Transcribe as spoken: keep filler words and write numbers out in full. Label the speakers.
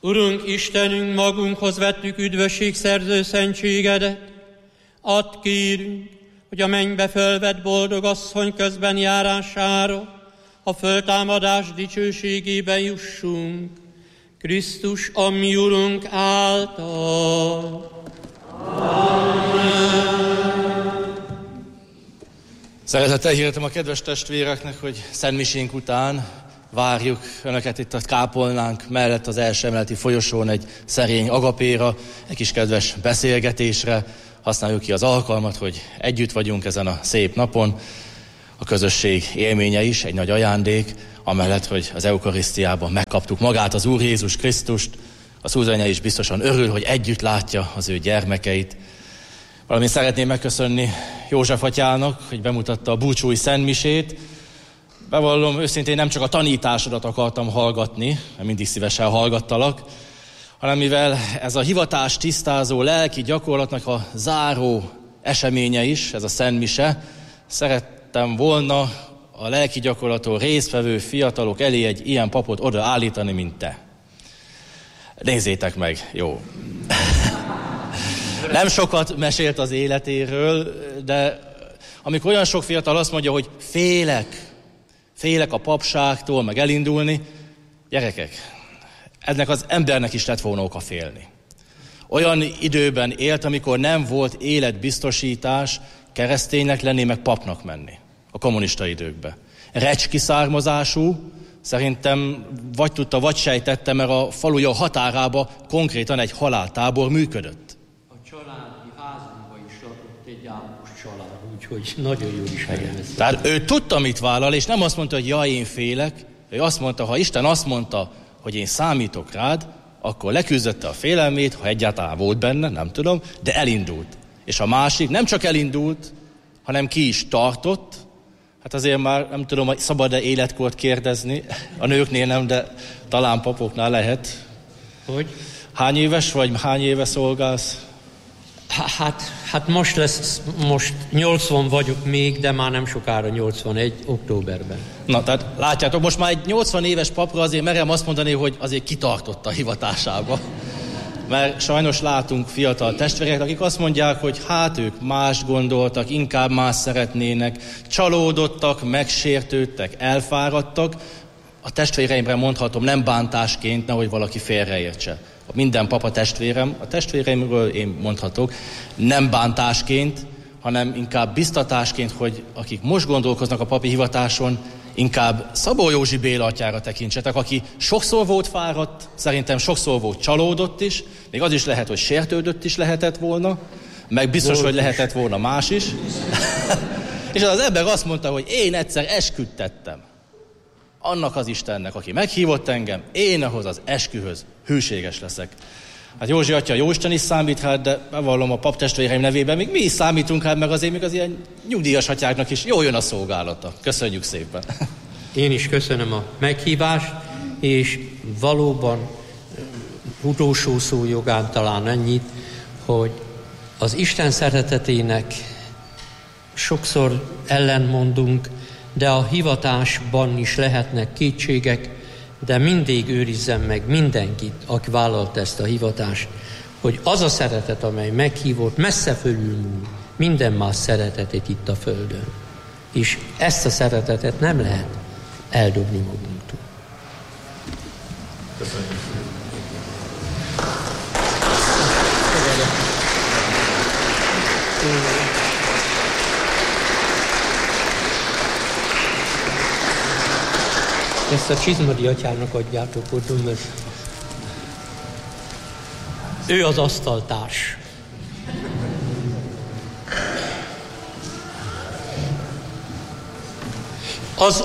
Speaker 1: Urunk Istenünk, magunkhoz vettük üdvösségszerző szentségedet. Add kérünk, hogy a mennybe fölvett boldog asszony közben járására a föltámadás dicsőségébe jussunk. Krisztus, a mi Urunk által. Amen.
Speaker 2: Szeretettel hirdetem a kedves testvéreknek, hogy szentmisénk után várjuk Önöket itt a kápolnánk mellett az első emeleti folyosón egy szerény agapéra, egy kis kedves beszélgetésre. Használjuk ki az alkalmat, hogy együtt vagyunk ezen a szép napon. A közösség élménye is egy nagy ajándék, amellett, hogy az eukarisztiában megkaptuk magát az Úr Jézus Krisztust. A szűzanya is biztosan örül, hogy együtt látja az ő gyermekeit. Valamint szeretném megköszönni József atyának, hogy bemutatta a búcsúi szentmisét. Bevallom, őszintén nem csak a tanításodat akartam hallgatni, mert mindig szívesen hallgattalak, hanem mivel ez a hivatás tisztázó lelki gyakorlatnak a záró eseménye is, ez a szentmise, szerettem volna a lelki gyakorlaton résztvevő fiatalok elé egy ilyen papot odaállítani, mint te. Nézzétek meg, jó. Nem sokat mesélt az életéről, de amikor olyan sok fiatal azt mondja, hogy félek, félek a papságtól, meg elindulni, gyerekek, ennek az embernek is lett volna oka félni. Olyan időben élt, amikor nem volt életbiztosítás kereszténynek lenni, meg papnak menni. A kommunista időkben. Recski származású, szerintem vagy tudta, vagy sejtette, mert a faluja határába konkrétan egy haláltábor működött.
Speaker 1: A családi házunkban is lakott egy ápos család, úgyhogy nagyon jól is megjelent.
Speaker 2: Tehát ő tudta, mit vállal, és nem azt mondta, hogy jaj, én félek. Ő azt mondta, ha Isten azt mondta, hogy én számítok rád, akkor leküzdötte a félelmét, ha egyáltalán volt benne, nem tudom, de elindult. És a másik nem csak elindult, hanem ki is tartott. Hát azért már nem tudom, hogy szabad-e életkort kérdezni. A nőknél nem, de talán papoknál lehet.
Speaker 1: Hogy?
Speaker 2: Hány éves vagy, hány éve szolgálsz?
Speaker 1: Hát, hát most lesz, most nyolcvan vagyok még, de már nem sokára nyolcvanegy, októberben.
Speaker 2: Na, tehát látjátok, most már egy nyolcvan éves papra azért merem azt mondani, hogy azért kitartott a hivatásába. Mert sajnos látunk fiatal testvéreket, akik azt mondják, hogy hát ők más gondoltak, inkább más szeretnének, csalódottak, megsértődtek, elfáradtak. A testvéreimre mondhatom, nem bántásként, nehogy valaki félreértse. Minden papa testvérem, a testvéreimről én mondhatok, nem bántásként, hanem inkább biztatásként, hogy akik most gondolkoznak a papi hivatáson, inkább Szabó Józsi Béla atyára tekintsetek, aki sokszor volt fáradt, szerintem sokszor volt csalódott is, még az is lehet, hogy sértődött is lehetett volna, meg biztos, hogy lehetett volna más is. És az ember azt mondta, hogy én egyszer esküdtettem annak az Istennek, aki meghívott engem, én ahhoz az eskühöz hűséges leszek. Hát Józsi atya jóisten is számít, hát, de bevallom a paptestvéreim nevében, még mi is számítunk, hát meg azért még az ilyen nyugdíjas atyáknak is jól jön a szolgálata. Köszönjük szépen.
Speaker 1: Én is köszönöm a meghívást, és valóban utolsó szó jogán talán annyit, hogy az Isten szeretetének sokszor ellentmondunk, de a hivatásban is lehetnek kétségek, de mindig őrizzen meg mindenkit, aki vállalta ezt a hivatást, hogy az a szeretet, amely meghívott, messze fölülmúl minden más szeretetét itt a földön. És ezt a szeretetet nem lehet eldobni magunktól.
Speaker 2: Köszönjük.
Speaker 1: Ezt a Csizmadi atyának adjátok oda, mert ő az asztaltárs. Az